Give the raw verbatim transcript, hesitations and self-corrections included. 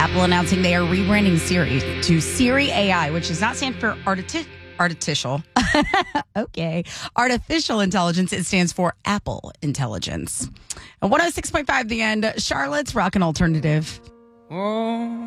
Apple announcing they are rebranding Siri to Siri A I, which does not stand for artificial. Artificial. okay. Artificial intelligence. It stands for Apple Intelligence. And one oh six point five The End, Charlotte's Rock and Alternative. Oh.